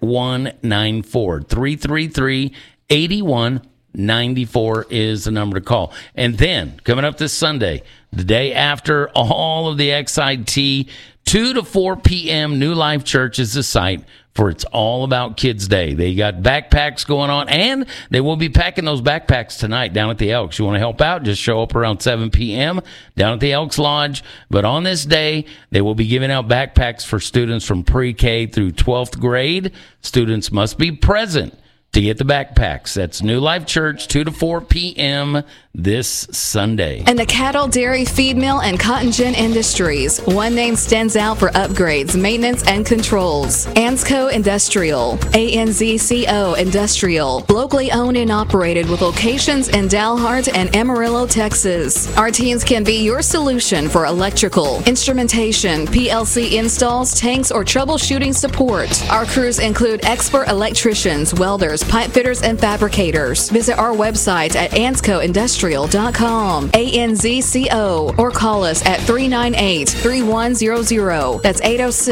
8194. 333-8194 is the number to call. And then, coming up this Sunday, the day after all of the XIT, 2 to 4 p.m., New Life Church is the site for It's All About Kids Day. They got backpacks going on, and they will be packing those backpacks tonight down at the Elks. You want to help out? Just show up around 7 p.m. down at the Elks Lodge. But on this day, they will be giving out backpacks for students from pre-K through 12th grade. Students must be present to get the backpacks. That's New Life Church, 2 to 4 p.m. this Sunday. And the cattle, dairy, feed mill, and cotton gin industries. One name stands out for upgrades, maintenance, and controls. ANZCO Industrial. ANZCO Industrial. Locally owned and operated with locations in Dalhart and Amarillo, Texas. Our teams can be your solution for electrical, instrumentation, PLC installs, tanks, or troubleshooting support. Our crews include expert electricians, welders, pipe fitters, and fabricators. Visit our website at ANZCOindustrial.com, ANZCO, or call us at 398-3100. That's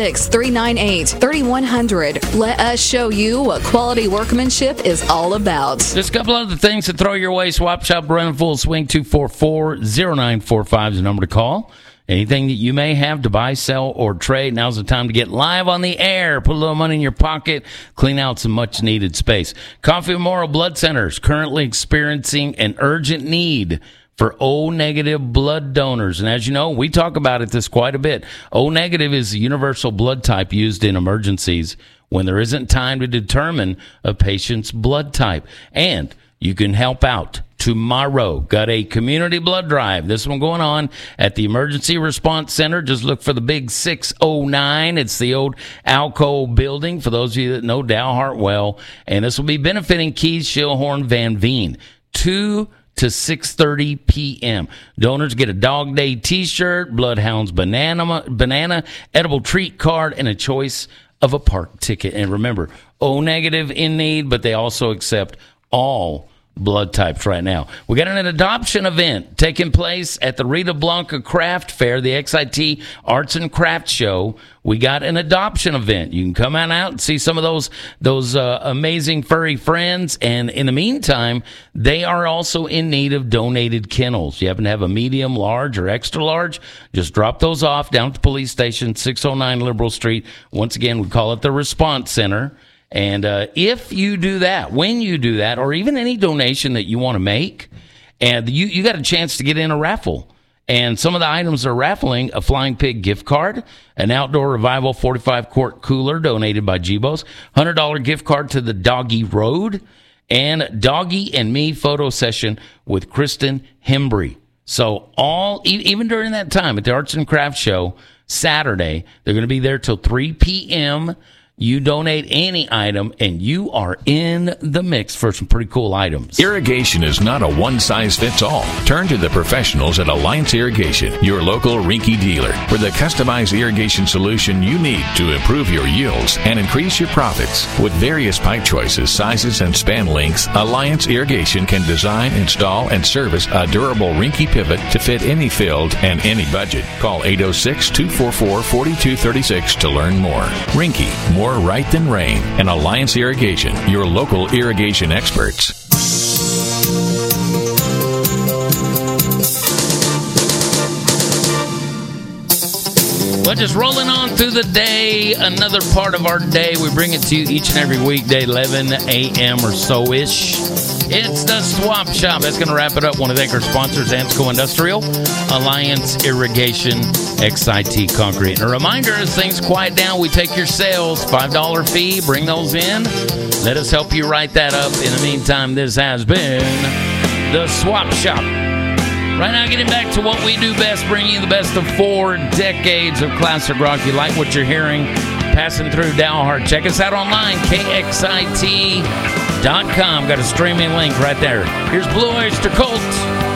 806-398-3100. Let us show you what quality workmanship is all about. Just a couple other things to throw your way. Swap Shop running full swing. 244-0945 is the number to call. Anything that you may have to buy, sell, or trade, now's the time to get live on the air. Put a little money in your pocket, clean out some much-needed space. Coffee Memorial Blood Center is currently experiencing an urgent need for O-negative blood donors. And as you know, we talk about this quite a bit. O-negative is the universal blood type used in emergencies when there isn't time to determine a patient's blood type. And you can help out. Tomorrow, got a community blood drive. This one going on at the Emergency Response Center. Just look for the big 609. It's the old Alco building, for those of you that know Dalhart well. And this will be benefiting Keys, Shilhorn, Van Veen. 2 to 6:30 p.m. Donors get a Dog Day T-shirt, Bloodhounds banana, edible treat card, and a choice of a park ticket. And remember, O-negative in need, but they also accept all blood types right now. We got an adoption event taking place at the Rita Blanca Craft Fair, the XIT Arts and Crafts Show. We got an adoption event. You can come on out and see some of those amazing furry friends. And in the meantime, they are also in need of donated kennels. You happen to have a medium, large, or extra large, just drop those off down at the police station, 609 Liberal Street. Once again, we call it the Response Center. And if you do that, when you do that, or even any donation that you want to make, and you got a chance to get in a raffle. And some of the items are raffling: a Flying Pig gift card, an Outdoor Revival 45-quart cooler donated by Jibos, $100 gift card to the Doggy Road, and Doggy and Me photo session with Kristen Hembry. So even during that time at the Arts and Crafts Show, Saturday, they're going to be there till 3 p.m., You donate any item, and you are in the mix for some pretty cool items. Irrigation is not a one-size-fits-all. Turn to the professionals at Alliance Irrigation, your local Rinky dealer, for the customized irrigation solution you need to improve your yields and increase your profits. With various pipe choices, sizes, and span lengths, Alliance Irrigation can design, install, and service a durable Rinky pivot to fit any field and any budget. Call 806-244-4236 to learn more. Rinky, more right than rain. And Alliance Irrigation, your local irrigation experts. Well, just rolling on through the day, another part of our day. We bring it to you each and every weekday, 11 a.m. or so-ish. It's the Swap Shop. That's going to wrap it up. Want to thank our sponsors, ANZCO Industrial, Alliance Irrigation, XIT Concrete. And a reminder, as things quiet down, we take your sales, $5 fee, bring those in. Let us help you write that up. In the meantime, this has been the Swap Shop. Right now, getting back to what we do best, bringing you the best of 4 decades of classic rock. You like what you're hearing, passing through Dalhart. Check us out online, KXIT.com. Got a streaming link right there. Here's Blue Oyster Cult.